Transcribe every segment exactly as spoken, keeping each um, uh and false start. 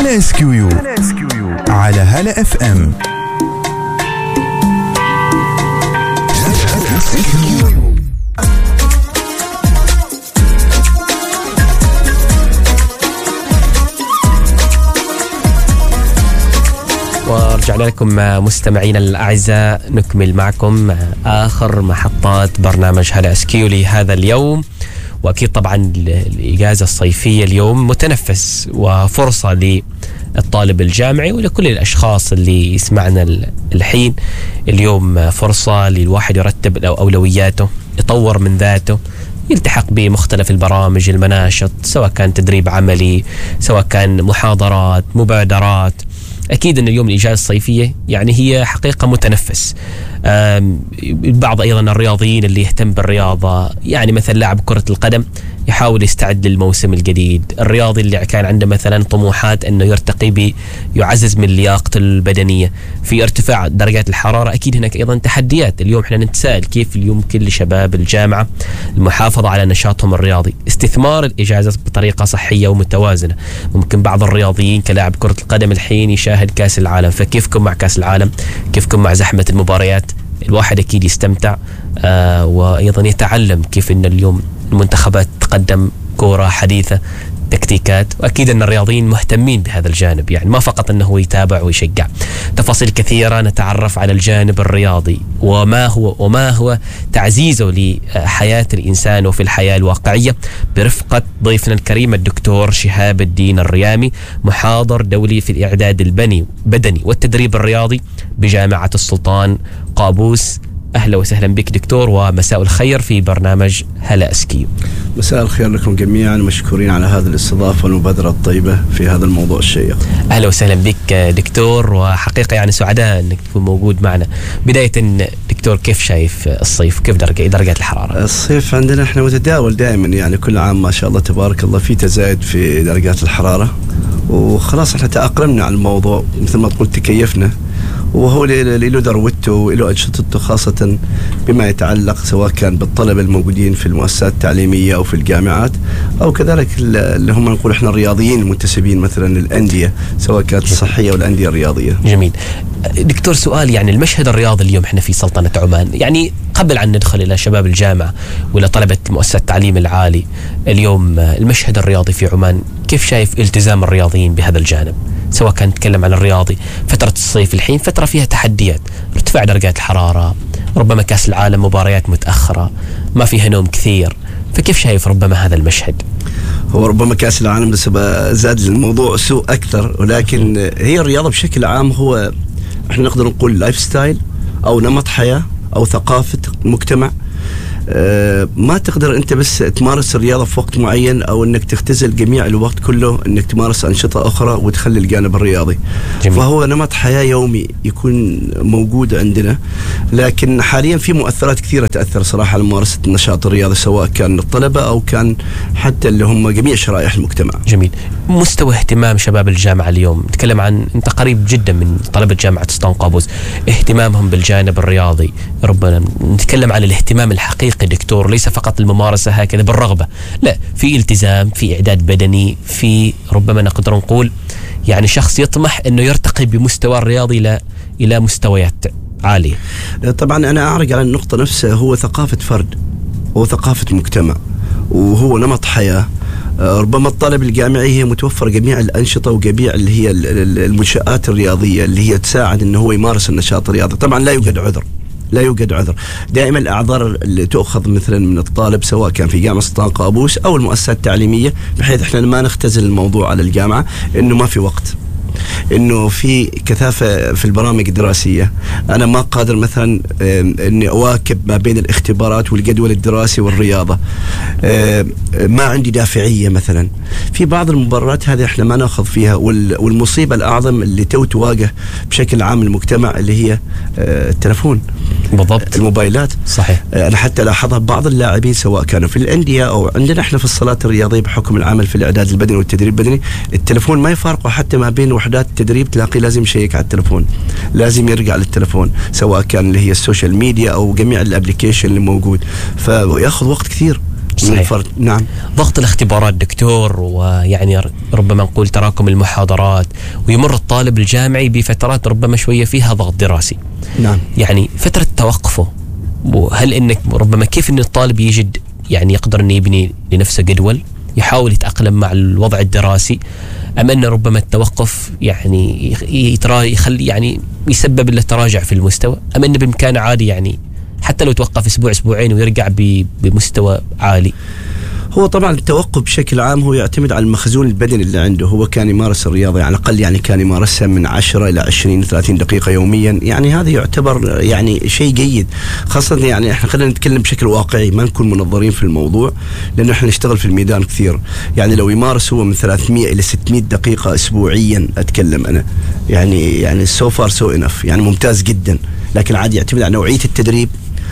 هلا اس كيو يو على هلا اف ام. ورجعنا لكم مستمعين الأعزاء، نكمل معكم آخر محطات برنامج هلا اس كيو لهذا اليوم. وأكيد طبعا الإجازة الصيفية اليوم متنفس وفرصة للطالب الجامعي ولكل الأشخاص اللي يسمعنا الحين. اليوم فرصة للواحد يرتب أولوياته، يطور من ذاته، يلتحق بمختلف البرامج المناشط، سواء كان تدريب عملي، سواء كان محاضرات، مبادرات. أكيد أن اليوم الإجازة الصيفية يعني هي حقيقة متنفس. البعض أيضا الرياضيين اللي يهتم بالرياضة، يعني مثلا لاعب كرة القدم يحاول يستعد للموسم الجديد، الرياضي اللي كان عنده مثلا طموحات أنه يرتقي بيعزز من لياقته البدنية في ارتفاع درجات الحرارة. أكيد هناك أيضا تحديات. اليوم احنا نتساءل كيف يمكن لشباب الجامعة المحافظة على نشاطهم الرياضي، استثمار الإجازة بطريقة صحية ومتوازنة. ممكن بعض الرياضيين كلاعب كرة القدم الحين يشاهد كاس العالم، فكيفكم مع كاس العالم؟ كيفكم مع زحمة المباريات؟ الواحد أكيد يستمتع آه وأيضا يتعلم كيف أن اليوم المنتخبات تقدم كرة حديثة، تكتيكات. وأكيد أن الرياضيين مهتمين بهذا الجانب، يعني ما فقط أنه يتابع ويشجع. تفاصيل كثيرة نتعرف على الجانب الرياضي وما هو وما هو تعزيزه لحياة الإنسان وفي الحياة الواقعية برفقة ضيفنا الكريم الدكتور شهاب الدين الريامي، محاضر دولي في الإعداد البني بدني والتدريب الرياضي بجامعة السلطان قابوس. أهلا وسهلا بك دكتور، ومساء الخير في برنامج هلا اس كيو. مساء الخير لكم جميعا، مشكورين على هذه الاستضافة والمبادرة الطيبة في هذا الموضوع الشيق. أهلا وسهلا بك دكتور، وحقيقة يعني سعداء أنك تكون موجود معنا. بداية دكتور، كيف شايف الصيف؟ كيف درجة درجات الحرارة؟ الصيف عندنا احنا متداول دائما، يعني كل عام ما شاء الله تبارك الله في تزايد في درجات الحرارة، وخلاص احنا تأقلمنا على الموضوع مثل ما تقول، تكيفنا، وهو له ذروته وله أنشطته، خاصة بما يتعلق سواء كان بالطلبة الموجودين في المؤسسات التعليمية أو في الجامعات، أو كذلك اللي هم نقول إحنا الرياضيين المنتسبين مثلا للأندية سواء كانت الصحية والأندية الرياضية. جميل دكتور، سؤال يعني المشهد الرياضي اليوم إحنا في سلطنة عمان، يعني قبل أن ندخل إلى شباب الجامعة وإلى طلبة مؤسسات التعليم العالي، اليوم المشهد الرياضي في عمان كيف شايف التزام الرياضيين بهذا الجانب؟ سواء كان نتكلم عن الرياضي فترة الصيف الحين فترة فيها تحديات، ارتفاع درجات الحرارة، ربما كاس العالم مباريات متأخرة، ما فيها نوم كثير، فكيف شايف ربما هذا المشهد؟ هو ربما كاس العالم بس زاد الموضوع سوء أكثر، ولكن هي الرياضة بشكل عام هو احنا نقدر نقول لايف ستايل أو نمط حياة أو ثقافة مجتمع. أه ما تقدر أنت بس تمارس الرياضة في وقت معين، أو أنك تختزل جميع الوقت كله أنك تمارس أنشطة أخرى وتخلي الجانب الرياضي. جميل. فهو نمط حياة يومي يكون موجود عندنا، لكن حاليا في مؤثرات كثيرة تأثر صراحة على ممارسة النشاط الرياضي، سواء كان الطلبة أو كان حتى اللي هم جميع شرائح المجتمع. جميل. مستوى اهتمام شباب الجامعة اليوم، نتكلم عن أنت قريب جدا من طلبة جامعة السلطان قابوس، اهتمامهم بالجانب الرياضي، ربما نتكلم عن الاهتمام الحقيقي دكتور، ليس فقط الممارسة هكذا بالرغبة، لا، في التزام، في إعداد بدني، في ربما نقدر نقول يعني شخص يطمح أنه يرتقي بمستوى الرياضي إلى إلى مستويات عالية. طبعا أنا أعرج على النقطة نفسها، هو ثقافة فرد وثقافة مجتمع وهو نمط حياة. ربما الطالب الجامعي هي متوفر جميع الأنشطة وجميع اللي هي المنشآت الرياضية اللي هي تساعد أنه هو يمارس النشاط الرياضي. طبعا لا يوجد عذر، لا يوجد عذر. دائما الأعذار اللي تأخذ مثلا من الطالب سواء كان في جامعة السلطان قابوس أو المؤسسات التعليمية، بحيث احنا ما نختزل الموضوع على الجامعة إنه ما في وقت، انه في كثافه في البرامج الدراسيه، انا ما قادر مثلا اني اواكب ما بين الاختبارات والجدول الدراسي والرياضه، ما عندي دافعيه مثلا في بعض المباريات هذه احنا ما ناخذ فيها. والمصيبه الاعظم اللي تو تواجه بشكل عام المجتمع اللي هي التلفون، بالضبط، الموبايلات. صحيح. انا حتى لاحظها بعض اللاعبين سواء كانوا في الانديه او عندنا احنا في الصالات الرياضيه بحكم العمل في الاعداد البدني والتدريب البدني، التلفون ما يفارقه حتى ما بين وحدات التدريب، تلاقي لازم يشيك على التلفون، لازم يرجع للتلفون سواء كان اللي هي السوشيال ميديا او جميع الابليكيشن اللي موجود، فياخذ وقت كثير. صحيح. الفرد. نعم. ضغط الاختبارات دكتور، ويعني ربما نقول تراكم المحاضرات، ويمر الطالب الجامعي بفترات ربما شوية فيها ضغط دراسي. نعم. يعني فترة توقفه، وهل انك ربما كيف ان الطالب يجد يعني يقدر انه يبني لنفسه جدول يحاول يتأقلم مع الوضع الدراسي، أم أن ربما التوقف يعني يترا يخلي يعني يسبب له تراجع في المستوى، أم أنه بإمكانه عادي يعني حتى لو توقف أسبوع أسبوعين ويرجع بمستوى عالي؟ هو طبعا التوقف بشكل عام هو يعتمد على المخزون البدني اللي عنده. هو كان يمارس الرياضة يعني على الأقل يعني كان يمارسها من عشرة إلى عشرين ثلاثين دقيقة يوميا، يعني هذا يعتبر يعني شيء جيد. خاصة يعني احنا خلينا نتكلم بشكل واقعي، ما نكون منظرين في الموضوع، لأنه احنا نشتغل في الميدان كثير. يعني لو يمارس هو من ثلاثمئة إلى ستمئة دقيقة أسبوعيا أتكلم أنا، يعني يعني so far so enough، يعني ممتاز جدا. لكن عادي يعتمد على نوعية التدريب،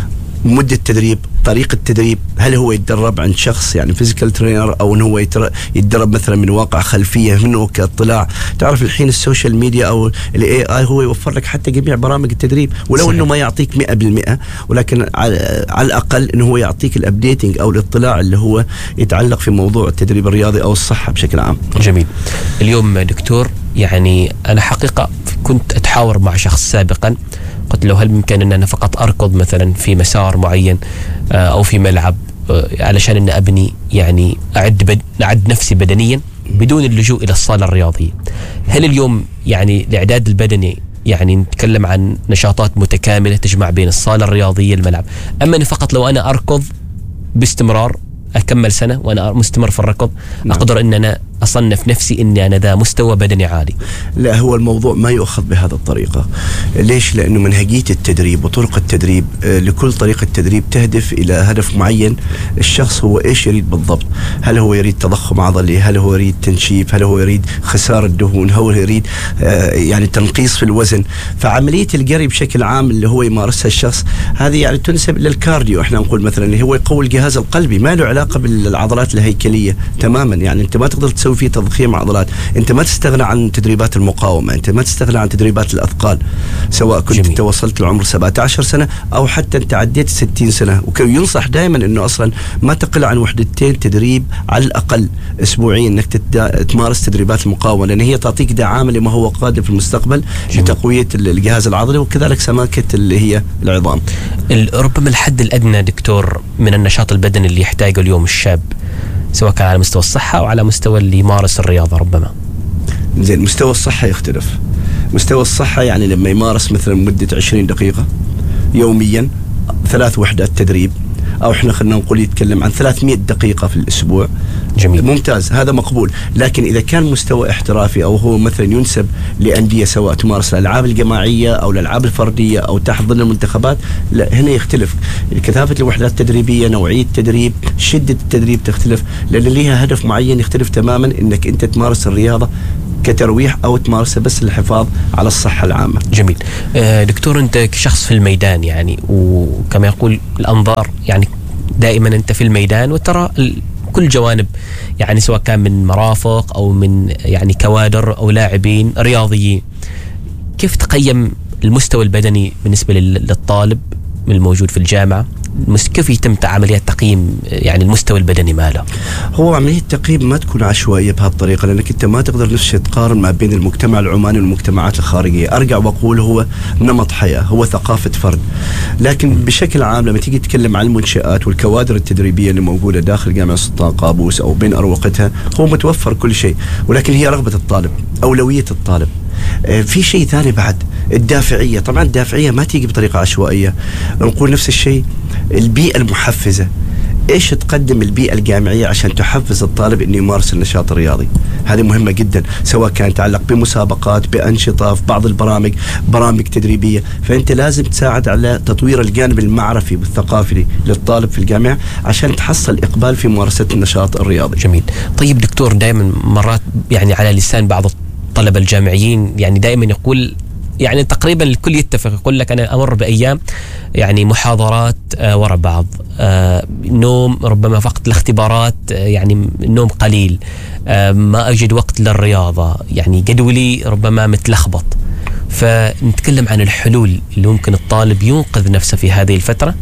مدة التدريب، طريقة التدريب، هل هو يتدرب عند شخص يعني فيزيكال ترينر، أو أنه هو يتدرب مثلا من واقع خلفية منه كاطلاع. تعرف الحين السوشيال ميديا أو ال إيه آي هو يوفر لك حتى جميع برامج التدريب، ولو صحيح. أنه ما يعطيك مئة بالمئة، ولكن على, على الأقل أنه هو يعطيك الأبديتنج أو الاطلاع اللي هو يتعلق في موضوع التدريب الرياضي أو الصحة بشكل عام. جميل. اليوم دكتور يعني أنا حقيقة كنت أتحاور مع شخص سابقا، قلت له هل ممكن أن أنا فقط أركض مثلا في مسار معين أو في ملعب علشان أن أبني يعني أعد, بد... أعد نفسي بدنيا بدون اللجوء إلى الصالة الرياضية؟ هل اليوم يعني الإعداد البدني يعني نتكلم عن نشاطات متكاملة تجمع بين الصالة الرياضية الملعب، أما أن فقط لو أنا أركض باستمرار أكمل سنة وأنا مستمر في الركض نعم. أقدر أن أنا أصنف نفسي أني أنا ذا مستوى بدني عالي؟ لا، هو الموضوع ما يؤخذ بهذا الطريقة. ليش؟ لأنه منهجية التدريب وطرق التدريب، لكل طريقة تدريب تهدف إلى هدف معين. الشخص هو إيش يريد بالضبط؟ هل هو يريد تضخم عضلي؟ هل هو يريد تنشيف؟ هل هو يريد خسارة دهون؟ هل هو يريد يعني تنقيص في الوزن؟ فعملية الجري بشكل عام اللي هو يمارسها الشخص هذه يعني تنسب للكارديو. احنا نقول مثلا اللي هو يقوي الجهاز القلبي، ما له علاقة بالعضلات الهيكلية تماما. يعني انت ما تقدر تسوي فيه تضخيم عضلات، انت ما تستغنى عن تدريبات المقاومة، انت ما تستغنى عن تدريبات الأثقال، سواء كنت جميل. انت وصلت لعمر سبعة عشر سنة او حتى انت عديت ستين سنة. وينصح دائما انه اصلا ما تقل عن وحدتين تدريب على الأقل اسبوعيا، انك تمارس تدريبات المقاومة، لان هي تعطيك دعامة لما هو قادم في المستقبل لتقوية الجهاز العضلي وكذلك سماكة اللي هي العظام. ربما الحد الأدنى دكتور من النشاط البدني اللي يحتاجه اليوم الشاب، سواء كان على مستوى الصحة أو على مستوى اللي يمارس الرياضة، ربما زين مستوى الصحة يختلف. مستوى الصحة يعني لما يمارس مثلا مدة عشرين دقيقة يوميا ثلاث وحدات تدريب، أو إحنا خلنا نقول يتكلم عن ثلاثمئة دقيقة في الأسبوع، جميل ممتاز، هذا مقبول. لكن إذا كان مستوى احترافي أو هو مثلا ينسب لأندية سواء تمارس الألعاب الجماعية أو الألعاب الفردية أو تحت ظل المنتخبات، لا هنا يختلف كثافة الوحدات التدريبية، نوعية التدريب، شدة التدريب تختلف، لأن ليها هدف معين يختلف تماما إنك أنت تمارس الرياضة كترويح أو تمارسها بس للحفاظ على الصحة العامة. جميل. آه دكتور، أنت كشخص في الميدان يعني، وكما يقول الأنظار يعني دائما أنت في الميدان وترى كل جوانب، يعني سواء كان من مرافق أو من يعني كوادر أو لاعبين رياضيين، كيف تقيم المستوى البدني بالنسبة للطالب الموجود في الجامعة؟ كيف يتم عمليات تقييم يعني المستوى البدني ماله؟ هو عملية التقييم ما تكون عشوائية بهالطريقة، لأنك أنت ما تقدر نفسك تقارن ما بين المجتمع العماني والمجتمعات الخارجية. أرجع وأقول هو نمط حياة، هو ثقافة فرد. لكن بشكل عام لما تيجي تتكلم عن المنشآت والكوادر التدريبية اللي موجودة داخل جامعة السلطان قابوس أو بين أروقتها، هو متوفر كل شيء، ولكن هي رغبة الطالب، أولوية الطالب. في شيء ثاني بعد، الدافعية. طبعا الدافعية ما تيجي بطريقة عشوائية. نقول نفس الشيء البيئة المحفزة، ايش تقدم البيئة الجامعية عشان تحفز الطالب انه يمارس النشاط الرياضي؟ هذه مهمة جدا، سواء كان يتعلق بمسابقات، بأنشطة، في بعض البرامج، برامج تدريبية. فانت لازم تساعد على تطوير الجانب المعرفي والثقافي للطالب في الجامعة عشان تحصل إقبال في ممارسة النشاط الرياضي. جميل. طيب دكتور، دائما مرات يعني على لسان بعض الطلبة الجامعيين يعني دائما يقول، يعني تقريبا الكل يتفق، يقول لك أنا أمر بأيام يعني محاضرات آه وراء بعض، آه نوم ربما فقط الاختبارات، آه يعني النوم قليل، آه ما أجد وقت للرياضة، يعني جدولي ربما متلخبط. فنتكلم عن الحلول اللي ممكن الطالب ينقذ نفسه في هذه الفترة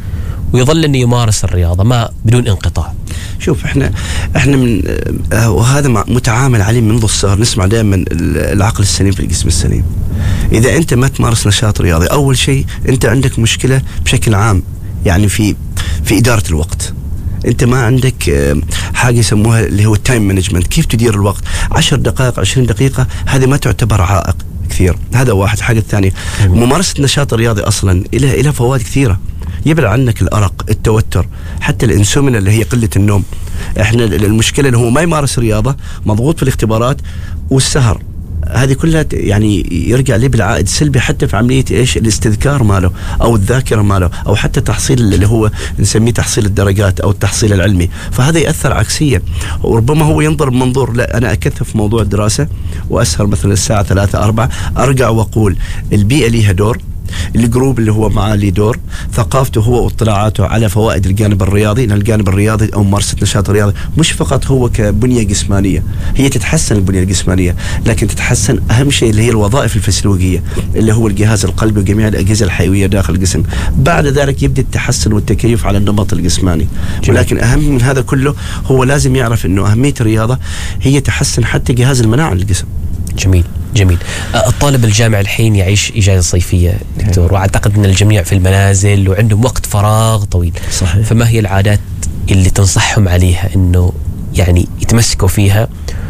ويظل انه يمارس الرياضه ما بدون انقطاع؟ شوف احنا احنا من آه وهذا متعامل عليه منذ الصغر، نسمع دائما العقل السليم في الجسم السليم. اذا انت ما تمارس نشاط رياضي، اول شيء انت عندك مشكله بشكل عام، يعني في في اداره الوقت. انت ما عندك حاجه يسموها اللي هو التايم مانجمنت، كيف تدير الوقت. عشر دقائق عشرين دقيقه هذه ما تعتبر عائق كثير. هذا واحد. الحاجه الثانيه ممارسه النشاط الرياضي اصلا لها لها فوائد كثيره، يبعد عنك الارق، التوتر، حتى الانسومنيا اللي هي قله النوم. احنا المشكله اللي هو ما يمارس رياضه، مضغوط في الاختبارات والسهر، هذه كلها يعني يرجع لي بالعائد سلبي حتى في عمليه ايش الاستذكار ماله او الذاكره ماله او حتى تحصيل اللي هو نسميه تحصيل الدرجات او التحصيل العلمي. فهذا ياثر عكسيا، وربما هو ينظر بمنظور لا انا اكثف موضوع الدراسه واسهر مثلا الساعه ثلاثة أربعة، ارجع واقول البيئه ليها دور، الجروب اللي هو معاه لي دور، ثقافته هو واطلاعاته على فوائد الجانب الرياضي. لأن الجانب الرياضي أو ممارسة نشاط رياضي مش فقط هو كبنية جسمانية، هي تتحسن البنية الجسمانية، لكن تتحسن أهم شيء اللي هي الوظائف الفسيولوجية اللي هو الجهاز القلبي وجميع الأجهزة الحيوية داخل الجسم. بعد ذلك يبدأ التحسن والتكيف على النمط الجسماني. ولكن أهم من هذا كله هو لازم يعرف أنه أهمية الرياضة هي تحسن حتى جهاز المناعة للجسم. جميل جميل. الطالب الجامعي الحين يعيش إجازة صيفية دكتور، وأعتقد أن الجميع في المنازل وعندهم وقت فراغ طويل. صحيح. فما هي العادات اللي تنصحهم عليها أنه يعني يتمسكوا فيها،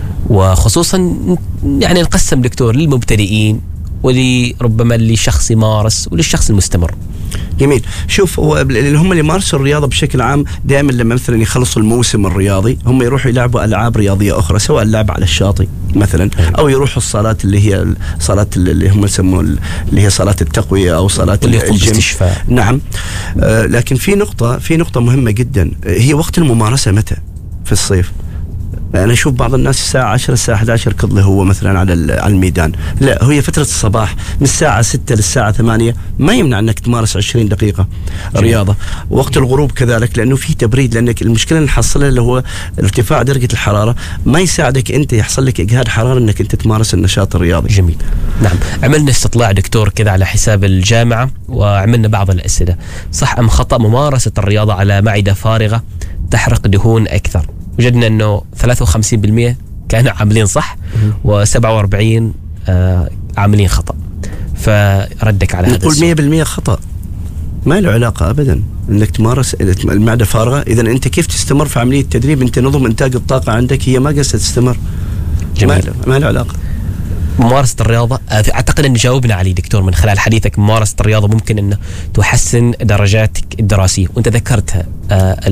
وخصوصا يعني نقسم دكتور للمبتدئين ولربما لشخص يمارس وللشخص المستمر؟ جميل. شوف هو اللي هم اللي يمارسوا الرياضه بشكل عام دائما لما مثلا يخلصوا الموسم الرياضي هم يروحوا يلعبوا العاب رياضيه اخرى، سواء اللعب على الشاطئ مثلا او يروحوا الصالات اللي هي صالات اللي هم يسموها اللي هي صالات التقويه او صالات الجيم. نعم. آه لكن في نقطه في نقطه مهمه جدا، هي وقت الممارسه متى؟ في الصيف. أنا أشوف بعض الناس الساعة عشرة الساعة أحد عشر كضله هو مثلا على على الميدان، لا هي فترة الصباح من الساعة ستة للساعة ثمانية ما يمنع أنك تمارس عشرين دقيقة رياضة. وقت الغروب كذلك لأنه في تبريد، لأنك المشكلة اللي نحصلها اللي هو ارتفاع درجة الحرارة ما يساعدك أنت يحصل لك إجهاد حرارة أنك أنت تمارس النشاط الرياضي. جميل. نعم. عملنا استطلاع دكتور كذا على حساب الجامعة وعملنا بعض الأسئلة، صح أم خطأ ممارسة الرياضة على معدة فارغة تحرق دهون أكثر؟ وجدنا أنه ثلاثة وخمسين بالمئة كانوا عاملين صح وسبعة وأربعين آه عاملين خطأ. فردك على هذا السؤال. نقول مية بالمئة خطأ، ما له علاقة أبدا أنك تمارس المعدة فارغة. إذا أنت كيف تستمر في عملية التدريب؟ أنت نظم إنتاج الطاقة عندك هي ما قصة تستمر. جميل. ما له علاقة. ممارسة الرياضة أعتقد أن جاوبنا عليه دكتور من خلال حديثك. ممارسة الرياضة ممكن أنه تحسن درجاتك الدراسية، وأنت ذكرتها آه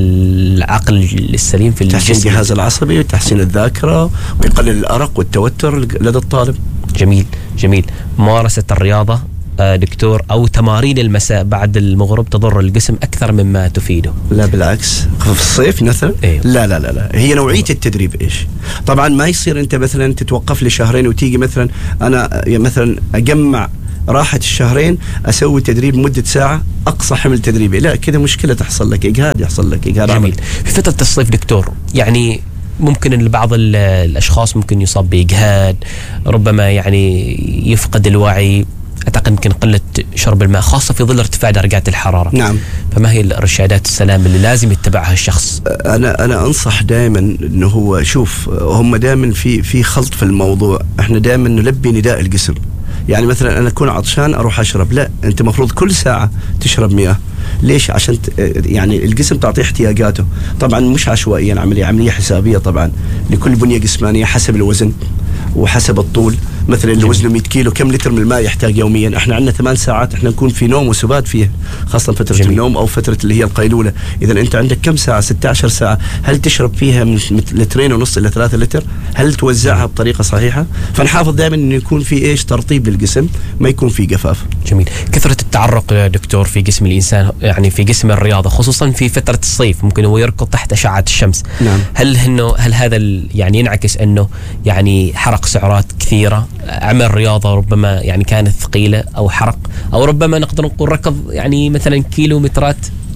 العقل السليم في الجسم، تحسين الجهاز العصبي وتحسين الذاكرة ويقلل الأرق والتوتر لدى الطالب. جميل جميل. ممارسة الرياضة آه دكتور أو تمارين المساء بعد المغرب تضر الجسم أكثر مما تفيده؟ لا بالعكس. في الصيف مثلا إيه؟ لا لا لا لا هي نوعية التدريب إيش. طبعا ما يصير أنت مثلا تتوقف لي شهرين وتيجي مثلا أنا مثلا أجمع راحة الشهرين أسوي تدريب مدة ساعة أقصى حمل تدريبي، لا كده مشكلة تحصل لك، إجهاد يحصل لك إجهاد. جميل. في فترة الصيف دكتور يعني ممكن ان بعض الاشخاص ممكن يصاب باجهاد، ربما يعني يفقد الوعي، اعتقد يمكن قله شرب الماء خاصه في ظل ارتفاع درجات الحراره. نعم. فما هي الارشادات السلام اللي لازم يتبعها الشخص؟ انا انا انصح دائما انه هو شوف هم دائما في في خلط في الموضوع. احنا دائما نلبي نداء الجسم، يعني مثلا انا اكون عطشان اروح اشرب، لا انت مفروض كل ساعه تشرب مياه. ليش؟ عشان يعني الجسم تعطيه احتياجاته، طبعا مش عشوائيا، عمليه عمليه حسابيه طبعا لكل بنيه جسمانيه حسب الوزن وحسب الطول. مثلا اللي وزنه مية كيلو كم لتر من الماء يحتاج يوميا؟ احنا عندنا ثمان ساعات احنا نكون في نوم وسبات فيه، خاصه فتره جميل. النوم او فتره اللي هي القيلوله. اذا انت عندك كم ساعه؟ ستة عشر ساعه، هل تشرب فيها من لترين ونص الى ثلاثة لتر؟ هل توزعها بطريقه صحيحه؟ فنحافظ دائما انه يكون في ايش ترطيب للجسم، ما يكون في جفاف. جميل. كثره التعرق يا دكتور في جسم الانسان، يعني في جسم الرياضه خصوصا في فتره الصيف، ممكن هو يركض تحت اشعه الشمس. نعم. هل انه هل هذا يعني ينعكس انه يعني حرق سعرات كثيره، عمل رياضه ربما يعني كانت ثقيله او حرق، او ربما نقدر نقول ركض يعني مثلا كيلومترات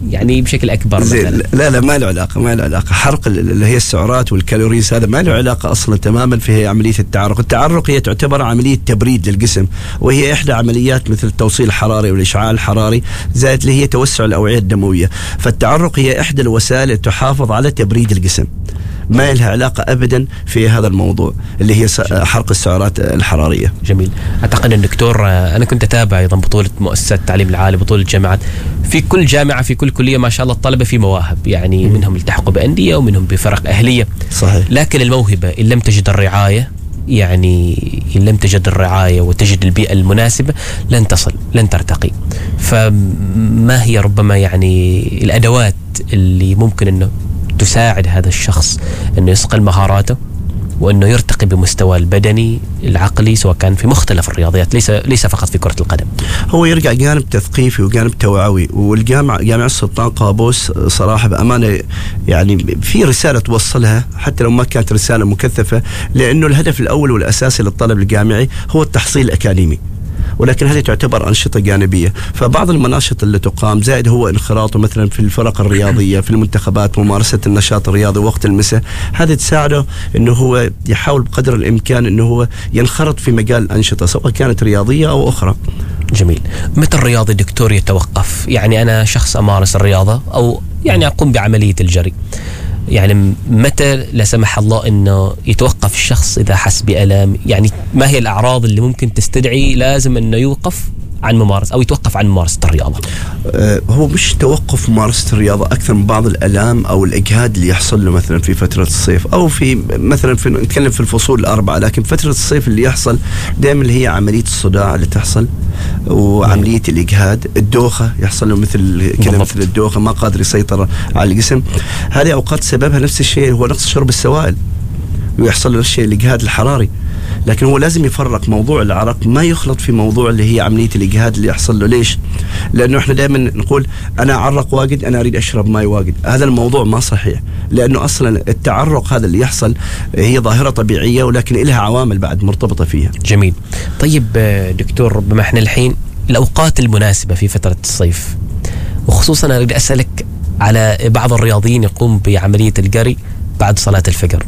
يعني بشكل اكبر مثلا. لا لا ما له علاقه ما له علاقه حرق اللي هي السعرات والكالوريز هذا ما له علاقه اصلا تماما في عمليه التعرق. التعرق هي تعتبر عمليه تبريد للجسم، وهي احدى عمليات مثل التوصيل الحراري والاشعاع الحراري زائد اللي هي توسع الاوعيه الدمويه. فالتعرق هي احدى الوسائل اللي تحافظ على تبريد الجسم، ما لها علاقة أبدا في هذا الموضوع اللي هي حرق السعرات الحرارية. جميل. أعتقد الدكتور أنا كنت أتابع أيضا بطولة مؤسسة التعليم العالي، بطولة الجامعات، في كل جامعة في كل كلية ما شاء الله الطلبة في مواهب، يعني م. منهم التحقوا بأندية ومنهم بفرق أهلية. صحيح. لكن الموهبة إن لم تجد الرعاية، يعني إن لم تجد الرعاية وتجد البيئة المناسبة لن تصل، لن ترتقي. فما هي ربما يعني الأدوات اللي ممكن أنه تساعد هذا الشخص أنه يصقل مهاراته وأنه يرتقي بمستوى البدني العقلي سواء كان في مختلف الرياضيات، ليس ليس فقط في كرة القدم؟ هو يرجع جانب تثقيفي وجانب توعوي. والجامعة جامعة السلطان قابوس صراحة بأمانة يعني في رسالة توصلها حتى لو ما كانت رسالة مكثفة، لأنه الهدف الأول والأساسي للطالب الجامعي هو التحصيل الأكاديمي، ولكن هذه تعتبر أنشطة جانبية. فبعض المناشط اللي تقام زائد هو انخراطه مثلا في الفرق الرياضية، في المنتخبات، ممارسة النشاط الرياضي وقت المساء، هذه تساعده أنه هو يحاول بقدر الإمكان أنه هو ينخرط في مجال الأنشطة سواء كانت رياضية أو أخرى. جميل. متى الرياضي دكتور يتوقف؟ يعني أنا شخص أمارس الرياضة أو يعني أقوم بعملية الجري، يعني متى لا سمح الله انه يتوقف الشخص اذا حس بألم؟ يعني ما هي الاعراض اللي ممكن تستدعي لازم انه يوقف عن ممارسة أو يتوقف عن ممارسة الرياضة؟ أه هو مش توقف ممارسة الرياضة، أكثر من بعض الألام أو الإجهاد اللي يحصل له مثلا في فترة الصيف أو في مثلا في نتكلم في الفصول الأربعة، لكن فترة الصيف اللي يحصل دائما اللي هي عملية الصداع اللي تحصل وعملية الإجهاد، الدوخة يحصل له مثل كذا مثل الدوخة، ما قادر يسيطر على الجسم. هذه أوقات سببها نفس الشيء هو نقص شرب السوائل، ويحصل له الشيء الإجهاد الحراري. لكن هو لازم يفرق موضوع العرق ما يخلط في موضوع اللي هي عملية الإجهاد اللي يحصل له. ليش؟ لأنه إحنا دائما نقول أنا أعرق واجد، أنا أريد أشرب ماء واجد. هذا الموضوع ما صحيح، لأنه أصلا التعرق هذا اللي يحصل هي ظاهرة طبيعية ولكن لها عوامل بعد مرتبطة فيها. جميل. طيب دكتور، ربما إحنا الحين الأوقات المناسبة في فترة الصيف، وخصوصا أنا أريد أسألك على بعض الرياضيين يقوم بعملية الجري بعد صلاة الفجر،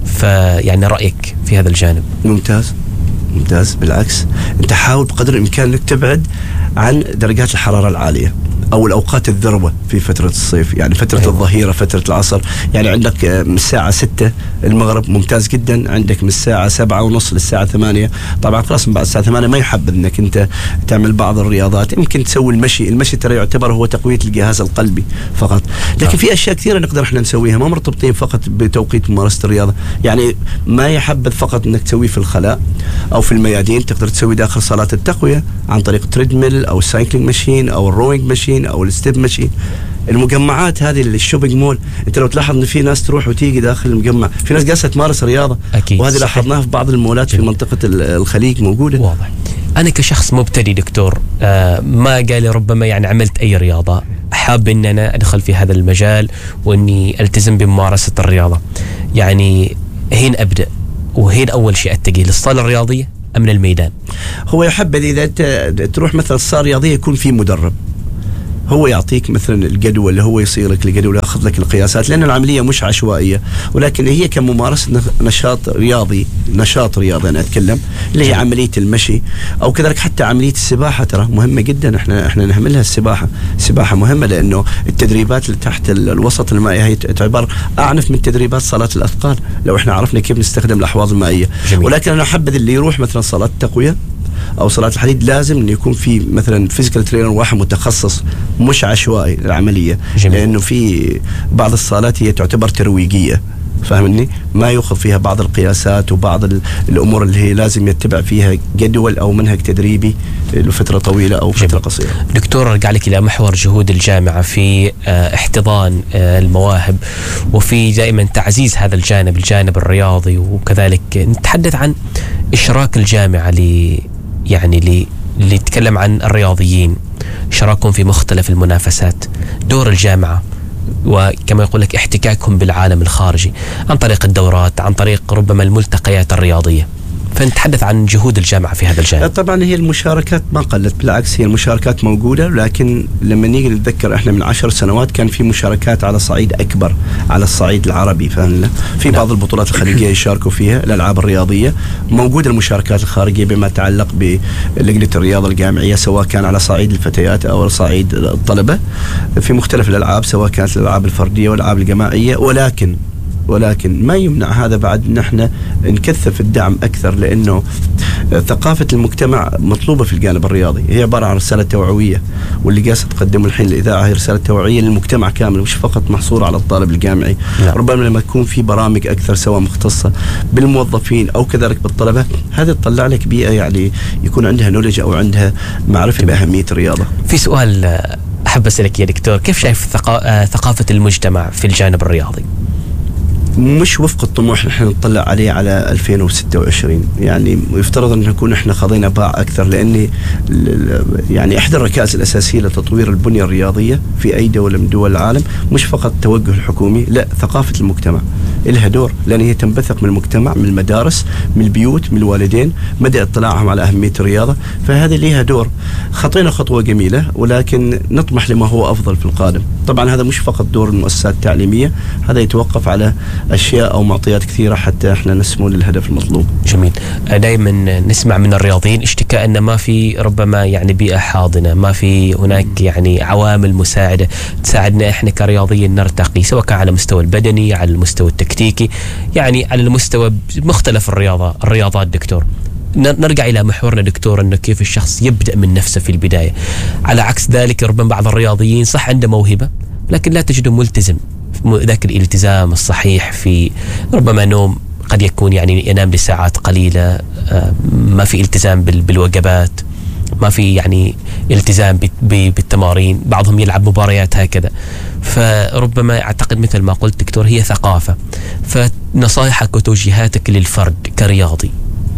فيعني رأيك في هذا الجانب؟ ممتاز ممتاز، بالعكس أنت حاول بقدر الإمكان أنك تبعد عن درجات الحرارة العالية أو الأوقات الذروة في فترة الصيف، يعني فترة أيوة. الظهيرة، فترة العصر، يعني عندك من الساعة ستة المغرب ممتاز جدا، عندك من الساعة سبعة ونص للساعة ثمانية. طبعا خلاص من بعد الساعة ثمانية ما يحبذ أنك أنت تعمل بعض الرياضات، يمكن تسوي المشي. المشي ترى يعتبر هو تقوية الجهاز القلبي فقط، لكن في أشياء كثيرة نقدر احنا نسويها ما مرتبطين فقط بتوقيت ممارسة الرياضة. يعني ما يحبذ فقط أنك تسويه في الخلاء أو في الميادين، تقدر تسوي داخل صالات التقوية عن طريق تريدميل أو السايكلينج ماشين أو الروينج ماشين أو الستيب ماشين. المجمعات هذه اللي الشوبينج مول، انت لو تلاحظ ان في ناس تروح وتيجي داخل المجمع، في ناس جالسه تمارس رياضه أكيد. وهذه لاحظناها في بعض المولات في منطقه الخليج موجوده. واضح. انا كشخص مبتدئ دكتور، آه ما قال ربما يعني عملت اي رياضه، حاب ان انا ادخل في هذا المجال واني التزم بممارسه الرياضه، يعني هين ابدا وهين اول شيء اتجه للصاله الرياضيه ام للميدان؟ هو يحبذ اذا انت تروح مثلا الصاله الرياضيه يكون في مدرب، هو يعطيك مثلا الجدول اللي هو يصير لك الجدول وياخذ لك القياسات، لأن العملية مش عشوائية، ولكن هي كممارسة نشاط رياضي نشاط رياضي أنا أتكلم اللي هي عملية المشي أو كذلك حتى عملية السباحة ترى مهمة جدا. إحنا إحنا نهملها السباحة، السباحة مهمة لأنه التدريبات اللي تحت الوسط المائي هي تعتبر أعنف من تدريبات صالات الأثقال لو إحنا عرفنا كيف نستخدم الأحواض المائية. جميل. ولكن أنا أحبذ اللي يروح مثلا صالات التقوية أو صلاة الحديد لازم إنه يكون في مثلا فيزيكال ترينر واحد متخصص مش عشوائي العملية. جميل. لأنه في بعض الصالات هي تعتبر ترويجية، فاهمني؟ ما يأخذ فيها بعض القياسات وبعض الأمور اللي هي لازم يتبع فيها جدول أو منهج تدريبي لفترة طويلة أو فترة جميل. قصيرة. دكتور، أرجع لك إلى محور جهود الجامعة في احتضان المواهب وفي دائما تعزيز هذا الجانب الجانب الرياضي، وكذلك نتحدث عن إشراك الجامعة ل يعني اللي اللي يتكلم عن الرياضيين، شراكهم في مختلف المنافسات، دور الجامعة وكما يقول لك احتكاكهم بالعالم الخارجي عن طريق الدورات، عن طريق ربما الملتقيات الرياضية. فنتحدث عن جهود الجامعة في هذا الجانب. طبعا هي المشاركات ما قلت، بالعكس هي المشاركات موجودة، لكن لما نيجي نتذكر احنا من عشر سنوات كان في مشاركات على صعيد أكبر على الصعيد العربي، فهمنا في بعض البطولات الخليجية يشاركوا فيها الألعاب الرياضية، موجودة المشاركات الخارجية بما يتعلق بلجنة الرياضة الجامعية سواء كان على صعيد الفتيات أو على صعيد الطلبة في مختلف الألعاب سواء كانت الألعاب الفردية والألعاب الجماعية، ولكن ولكن ما يمنع هذا بعد ان احنا نكثف الدعم اكثر، لانه ثقافه المجتمع مطلوبه في الجانب الرياضي، هي عباره عن رساله توعويه، واللي قاعد تقدمه الحين الاذاعه هي رساله توعيه للمجتمع كامل مش فقط محصوره على الطالب الجامعي. نعم. ربما لما يكون في برامج اكثر سواء مختصه بالموظفين او كذلك بالطلبه، هذا تطلع لك بيئه يعني يكون عندها نولج او عندها معرفه باهميه الرياضه. في سؤال احب اسالك يا دكتور، كيف شايف ثقافه المجتمع في الجانب الرياضي؟ مش وفق الطموح اللي احنا نطلع عليه على ألفين وستة وعشرين، يعني يفترض ان نكون احنا خاضين باع اكثر، لان يعني احدى الركائز الاساسيه لتطوير البنيه الرياضيه في اي دوله من دول العالم مش فقط التوجه الحكومي، لا ثقافه المجتمع لها دور، لان هي تنبثق من المجتمع، من المدارس، من البيوت، من الوالدين، مدى اطلاعهم على اهميه الرياضه، فهذه لها دور. خطينا خطوه جميله ولكن نطمح لما هو افضل في القادم. طبعا هذا مش فقط دور المؤسسات التعليميه، هذا يتوقف على أشياء أو معطيات كثيرة حتى إحنا نسمو للهدف المطلوب. جميل. دائما نسمع من الرياضيين اشتكاء أن ما في ربما يعني بيئة حاضنة، ما في هناك يعني عوامل مساعدة تساعدنا إحنا كرياضيين نرتقي، سواء كان على المستوى البدني، على المستوى التكتيكي، يعني على المستوى مختلف الرياضة الرياضات. دكتور، نرجع إلى محورنا دكتور، أنه كيف الشخص يبدأ من نفسه في البداية. على عكس ذلك ربما بعض الرياضيين صح عنده موهبة لكن لا تجده ملتزم ذاك الالتزام الصحيح في ربما نوم، قد يكون يعني ينام لساعات قليلة، ما في التزام بالوجبات، ما في يعني التزام بالتمارين، بعضهم يلعب مباريات هكذا. فربما أعتقد مثل ما قلت دكتور هي ثقافة. فنصائحك وتوجيهاتك للفرد كرياضي؟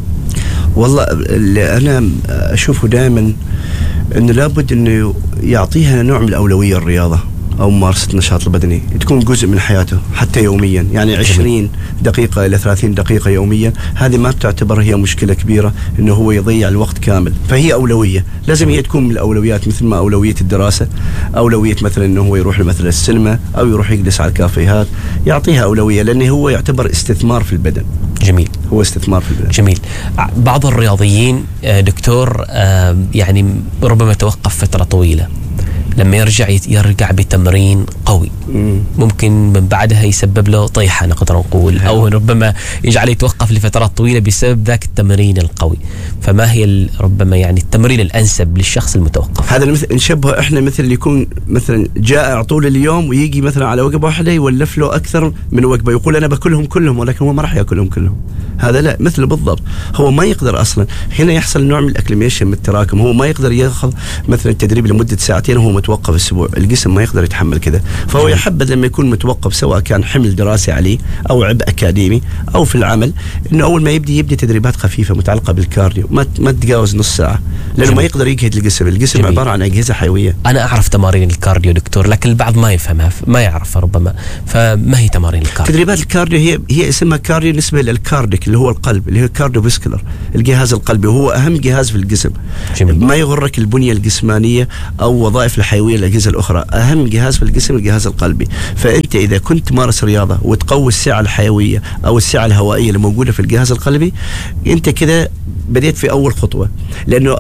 والله اللي أنا أشوفه دائما أنه لابد أنه يعطيها نوع من الأولوية الرياضة أو ممارسة النشاط البدني، تكون جزء من حياته حتى يوميا، يعني عشرين دقيقة إلى ثلاثين دقيقة يوميا، هذه ما بتعتبر هي مشكلة كبيرة إنه هو يضيع الوقت كامل، فهي أولوية، لازم هي تكون من الأولويات، مثل ما أولوية الدراسة، أولوية مثلا إنه هو يروح مثلا السينما أو يروح يجلس على الكافيهات، يعطيها أولوية لأنه هو يعتبر استثمار في البدن. جميل. هو استثمار في البدن. جميل. بعض الرياضيين دكتور يعني ربما توقف فترة طويلة، لما يرجع يرجع بتمرين قوي ممكن من بعدها يسبب له طيحة نقدر نقول، أو ربما يجعل يتوقف لفترات طويلة بسبب ذاك التمرين القوي. فما هي ربما يعني التمرين الأنسب للشخص المتوقف؟ هذا مثل نشبه احنا مثل اللي يكون مثلا جائع طول اليوم ويجي مثلا على وجبة واحدة يولف له أكثر من وجبة، يقول أنا باكلهم كلهم، ولكن هو ما راح ياكلهم كلهم. هذا لا، مثله بالضبط، هو ما يقدر أصلا، هنا يحصل نوع من الأكليميشن، من التراكم، هو ما يقدر ياخذ مثلا التدريب لمدة ساعتين وهو متوقف أسبوع، الجسم ما يقدر يتحمل كذا، فهو يحبذ لما يكون متوقف سواء كان حمل دراسي عليه أو عبء أكاديمي أو في العمل، إنه أول ما يبدي يبدي تدريبات خفيفة متعلقة بالكارديو، ما ما تتجاوز نص ساعة، لأنه ما يقدر يجهد الجسم، الجسم جميل. عبارة عن أجهزة حيوية. أنا أعرف تمارين الكارديو دكتور، لكن البعض ما يفهمها، ما يعرفها ربما، فما هي تمارين الكارديو؟ تدريبات الكارديو هي هي اسمها كارديو نسبة للكارديك اللي هو القلب، اللي هو الكارديو فيسكولار، الجهاز القلبي، وهو أهم جهاز في الجسم. جميل. ما يغرك البنية الجسمانية أو وظائف الحيوية الأجهزة الأخرى، أهم جهاز في الجسم الجهاز القلبي. فأنت إذا كنت تمارس رياضة وتقوي السعة الحيوية أو السعة الهوائية اللي موجودة في الجهاز القلبي، أنت كده بديت في أول خطوة، لأنه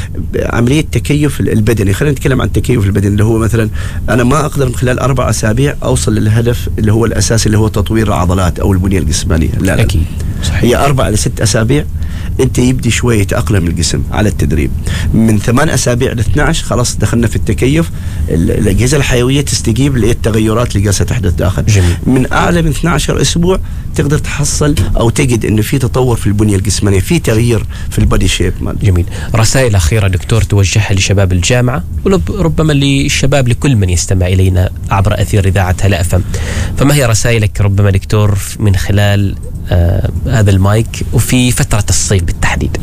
عملية تكيف البدني، خلينا نتكلم عن تكيف البدني اللي هو مثلا أنا ما أقدر من خلال أربع أسابيع أوصل للهدف اللي هو الأساسي اللي هو تطوير العضلات أو البنية الجسمانية، لا, لا. أكيد. صحيح. هي أربع إلى ست أسابيع أنت يبدي شوية يتأقلم الجسم على التدريب، من ثمان أسابيع ل اثني عشر خلاص دخلنا في التكيف، الأجهزة الحيوية تستجيب للتغيرات اللي قاعدة تحدث داخل. جميل. من أعلى من اثني عشر أسبوع تقدر تحصل أو تجد إنه في تطور في البنية الجسمانية، في تغيير في البادي شيب مال. جميل. رسائل أخيرة دكتور توجهها لشباب الجامعة وربما للشباب، لكل من يستمع إلينا عبر أثير إذاعة هلا إف إم، فما هي رسائلك ربما دكتور من خلال آه هذا المايك وفي فترة الصيف بالتحديد؟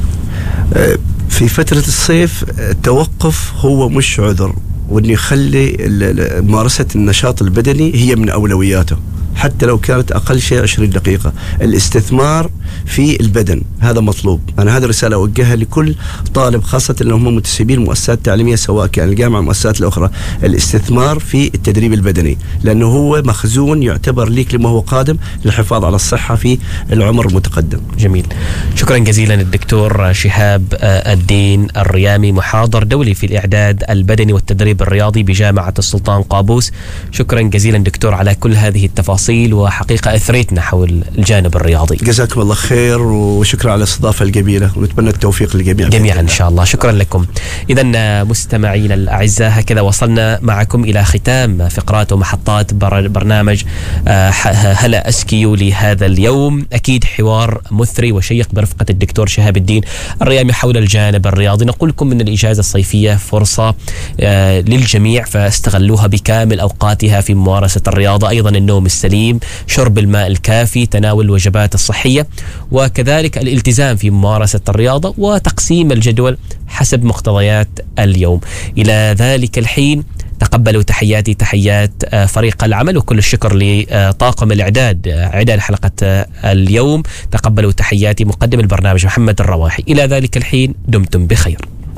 آه في فترة الصيف التوقف هو مش عذر، وإنه يخلي ممارسة النشاط البدني هي من أولوياته، حتى لو كانت أقل شيء عشرين دقيقة. الاستثمار في البدن هذا مطلوب. أنا هذه الرسالة أوجهها لكل طالب، خاصة اللي هم متسيبين المؤسسات التعليمية سواء كان الجامعة أو المؤسسات الأخرى. الاستثمار في التدريب البدني لأنه هو مخزون يعتبر ليك لما هو قادم للحفاظ على الصحة في العمر المتقدم. جميل، شكرا جزيلا الدكتور شهاب الدين الريامي، محاضر دولي في الإعداد البدني والتدريب الرياضي بجامعة السلطان قابوس. شكرا جزيلا دكتور على كل هذه التفاصيل، وحقيقة أثريتنا حول الجانب الرياضي. جزاكم الله خير وشكرا على الاستضافة الجبيلة، ونتمنى التوفيق للجميع جميعا إن شاء الله. شكرا لكم. إذن مستمعين الأعزاء، هكذا وصلنا معكم إلى ختام فقرات ومحطات برنامج هلا أسكيو لهذا اليوم. أكيد حوار مثري وشيق برفقة الدكتور شهاب الدين الريامي حول الجانب الرياضي. نقول لكم من الإجازة الصيفية فرصة للجميع، فاستغلوها بكامل أوقاتها في ممارسة الرياضة، أيضا النوم السليم، شرب الماء الكافي، تناول الوجبات الصحية، وكذلك الالتزام في ممارسة الرياضة وتقسيم الجدول حسب مقتضيات اليوم. إلى ذلك الحين تقبلوا تحياتي، تحيات فريق العمل، وكل الشكر لطاقم الإعداد إعداد حلقة اليوم. تقبلوا تحياتي مقدم البرنامج محمد الرواحي. إلى ذلك الحين دمتم بخير.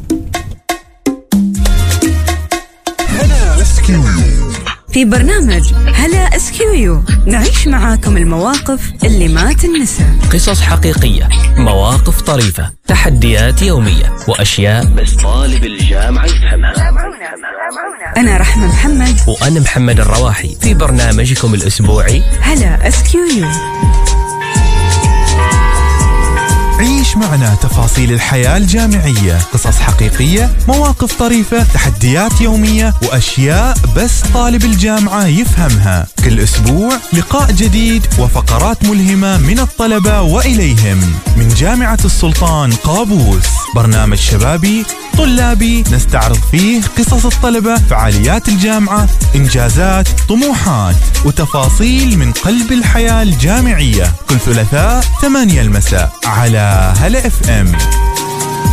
في برنامج هلا اسكيو نعيش معاكم المواقف اللي ما تنسى، قصص حقيقية، مواقف طريفة، تحديات يومية، وأشياء بس طالب الجامعة يفهمها. أنا رحمة محمد وأنا محمد الرواحي في برنامجكم الأسبوعي هلا اسكيو. عيش معنا تفاصيل الحياة الجامعية، قصص حقيقية، مواقف طريفة، تحديات يومية، وأشياء بس طالب الجامعة يفهمها. كل أسبوع لقاء جديد وفقرات ملهمة من الطلبة وإليهم. من جامعة السلطان قابوس، برنامج شبابي طلابي نستعرض فيه قصص الطلبة، فعاليات الجامعة، إنجازات، طموحات، وتفاصيل من قلب الحياة الجامعية. كل ثلاثاء ثمانية المساء على هلا اف ام.